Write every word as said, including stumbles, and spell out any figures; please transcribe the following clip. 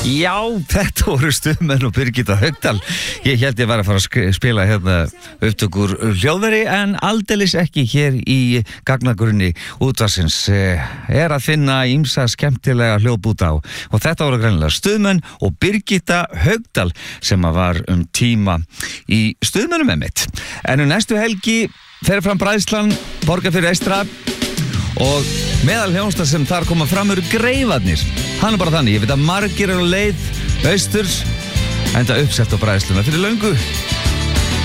Já, þetta voru Stuðmenn og Birgitta Haukdal. Ég held ég var að fara að spila hérna upptökur hljóðveri, en aldeilis ekki. Hér í gagnagrunni útvarpsins er að finna ýmsa skemmtilega hljóðbúta á. Og þetta voru greinilega Stuðmenn og Birgitta Haukdal sem var um tíma í Stuðmennum einmitt. En um næstu helgi fer fram bræðslan Borgarfirði eystra og meðal hljónsta sem þar koma fram eru Greifarnir. Hann er bara þannig, ég veit að margir eru á leið austur enda uppsett á bræðsluna fyrir löngu.